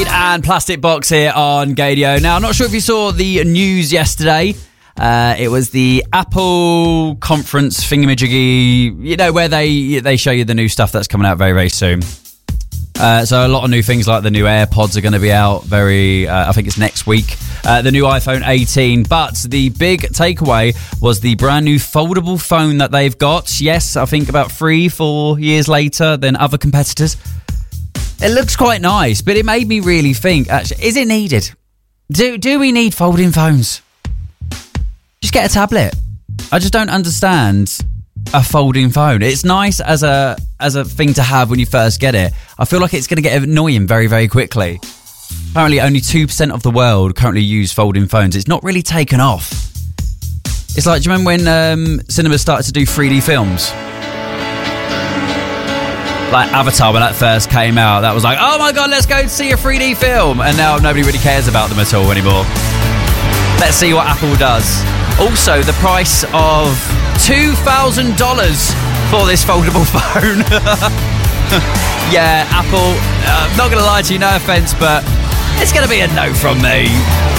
And Plastic Box here on Gadio. Now, I'm not sure if you saw the news yesterday. It was the Apple conference thingamajiggy, you know, where they show you the new stuff that's coming out very, very soon. So a lot of new things like the new AirPods are going to be out I think it's next week. The new iPhone 18. But the big takeaway was the brand new foldable phone that they've got. Yes, I think about 3-4 years later than other competitors. It looks quite nice, but it made me really think, actually, is it needed? Do we need folding phones? Just get a tablet. I just don't understand a folding phone. It's nice as a thing to have when you first get it. I feel like it's going to get annoying very, very quickly. Apparently only 2% of the world currently use folding phones. It's not really taken off. It's like, do you remember when cinemas started to do 3D films? Like Avatar, when that first came out, that was like, oh my god, let's go see a 3D film. And now nobody really cares about them at all anymore. Let's see what Apple does. Also, the price of $2,000 for this foldable phone. Yeah, Apple, not going to lie to you, no offence, but it's going to be a no from me.